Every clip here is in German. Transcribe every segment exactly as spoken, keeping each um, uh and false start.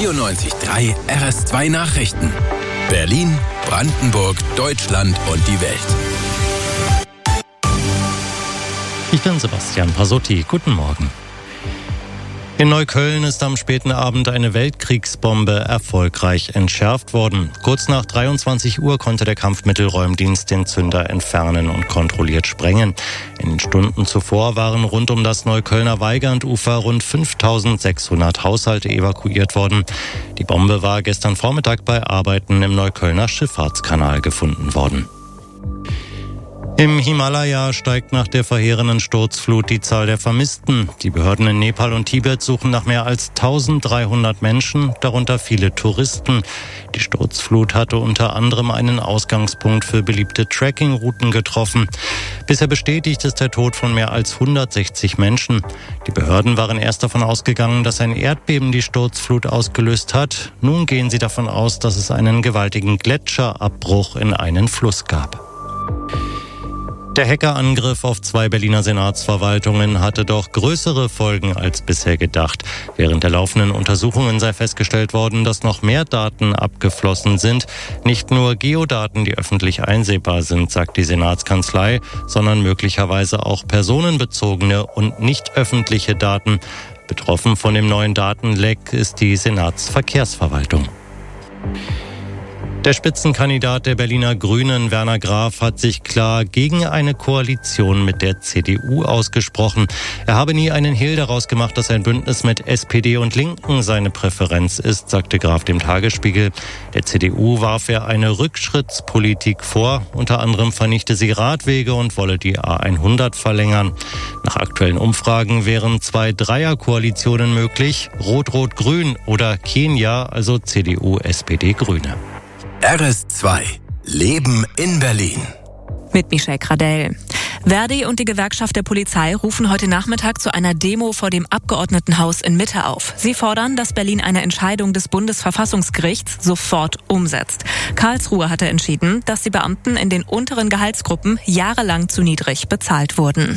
vierundneunzig Komma drei R S zwei Nachrichten. Berlin, Brandenburg, Deutschland und die Welt. Ich bin Sebastian Pasotti. Guten Morgen. In Neukölln ist am späten Abend eine Weltkriegsbombe erfolgreich entschärft worden. Kurz nach dreiundzwanzig Uhr konnte der Kampfmittelräumdienst den Zünder entfernen und kontrolliert sprengen. In den Stunden zuvor waren rund um das Neuköllner Weigandufer rund fünftausendsechshundert Haushalte evakuiert worden. Die Bombe war gestern Vormittag bei Arbeiten im Neuköllner Schifffahrtskanal gefunden worden. Im Himalaya steigt nach der verheerenden Sturzflut die Zahl der Vermissten. Die Behörden in Nepal und Tibet suchen nach mehr als eintausenddreihundert Menschen, darunter viele Touristen. Die Sturzflut hatte unter anderem einen Ausgangspunkt für beliebte Trekkingrouten getroffen. Bisher bestätigt ist der Tod von mehr als hundertsechzig Menschen. Die Behörden waren erst davon ausgegangen, dass ein Erdbeben die Sturzflut ausgelöst hat. Nun gehen sie davon aus, dass es einen gewaltigen Gletscherabbruch in einen Fluss gab. Der Hackerangriff auf zwei Berliner Senatsverwaltungen hatte doch größere Folgen als bisher gedacht. Während der laufenden Untersuchungen sei festgestellt worden, dass noch mehr Daten abgeflossen sind. Nicht nur Geodaten, die öffentlich einsehbar sind, sagt die Senatskanzlei, sondern möglicherweise auch personenbezogene und nicht öffentliche Daten. Betroffen von dem neuen Datenleck ist die Senatsverkehrsverwaltung. Der Spitzenkandidat der Berliner Grünen, Werner Graf, hat sich klar gegen eine Koalition mit der C D U ausgesprochen. Er habe nie einen Hehl daraus gemacht, dass ein Bündnis mit S P D und Linken seine Präferenz ist, sagte Graf dem Tagesspiegel. Der C D U warf er eine Rückschrittspolitik vor. Unter anderem vernichte sie Radwege und wolle die A hundert verlängern. Nach aktuellen Umfragen wären zwei Dreierkoalitionen möglich, Rot-Rot-Grün oder Kenia, also C D U, S P D, Grüne. R S zwei. Leben in Berlin. Mit Michelle Gradell. Verdi und die Gewerkschaft der Polizei rufen heute Nachmittag zu einer Demo vor dem Abgeordnetenhaus in Mitte auf. Sie fordern, dass Berlin eine Entscheidung des Bundesverfassungsgerichts sofort umsetzt. Karlsruhe hatte entschieden, dass die Beamten in den unteren Gehaltsgruppen jahrelang zu niedrig bezahlt wurden.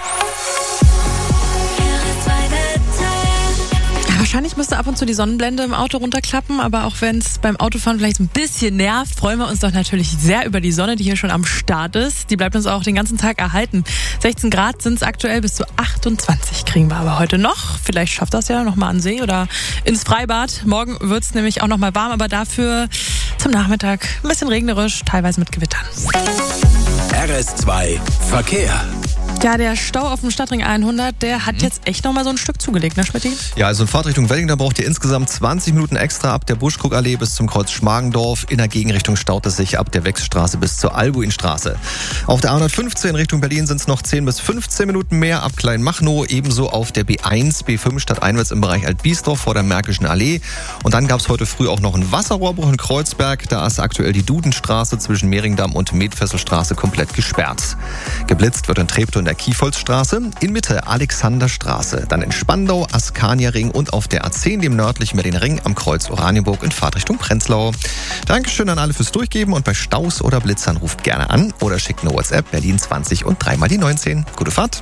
Wahrscheinlich müsste ab und zu die Sonnenblende im Auto runterklappen, aber auch wenn es beim Autofahren vielleicht ein bisschen nervt, freuen wir uns doch natürlich sehr über die Sonne, die hier schon am Start ist. Die bleibt uns auch den ganzen Tag erhalten. sechzehn Grad sind es aktuell, bis zu achtundzwanzig kriegen wir aber heute noch. Vielleicht schafft das ja nochmal an See oder ins Freibad. Morgen wird es nämlich auch nochmal warm, aber dafür zum Nachmittag ein bisschen regnerisch, teilweise mit Gewittern. R S zwei Verkehr. Ja, der Stau auf dem Stadtring hundert, der hat jetzt echt nochmal so ein Stück zugelegt, ne Schmitty? Ja, also in Fahrtrichtung Wedding, da braucht ihr insgesamt zwanzig Minuten extra ab der Buschkrugallee bis zum Kreuz Schmargendorf. In der Gegenrichtung staut es sich ab der Wechsstraße bis zur Albuinstraße. Auf der A hundertfünfzehn Richtung Berlin sind es noch zehn bis fünfzehn Minuten mehr ab Kleinmachnow. Ebenso auf der B eins, B fünf stadteinwärts im Bereich Altbiesdorf vor der Märkischen Allee. Und dann gab es heute früh auch noch einen Wasserrohrbruch in Kreuzberg. Da ist aktuell die Dudenstraße zwischen Mehringdamm und Metfesselstraße komplett gesperrt. Geblitzt wird in Treptow in der Kiefholzstraße, in Mitte Alexanderstraße, dann in Spandau, Askania-Ring und auf der A zehn, dem nördlichen Berliner-Ring am Kreuz Oranienburg in Fahrtrichtung Prenzlau. Dankeschön an alle fürs Durchgeben und bei Staus oder Blitzern ruft gerne an oder schickt eine WhatsApp Berlin zwanzig und dreimal die neunzehn. Gute Fahrt!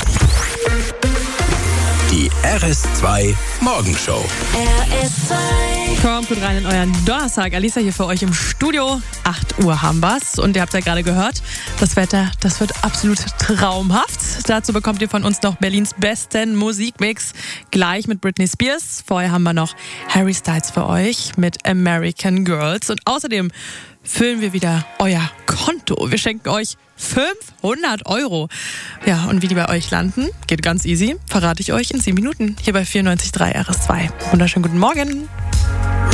Die R S zwei Morgenshow. R S zwei. Kommt gut rein in euren Donnerstag. Alisa hier für euch im Studio. acht Uhr haben wir's. Und ihr habt ja gerade gehört, das Wetter, das wird absolut traumhaft. Dazu bekommt ihr von uns noch Berlins besten Musikmix. Gleich mit Britney Spears. Vorher haben wir noch Harry Styles für euch mit American Girls. Und außerdem füllen wir wieder euer Konto. Wir schenken euch fünfhundert Euro. Ja, und wie die bei euch landen, geht ganz easy. Verrate ich euch in zehn Minuten hier bei vierundneunzig Komma drei R S zwei. Wunderschönen guten Morgen.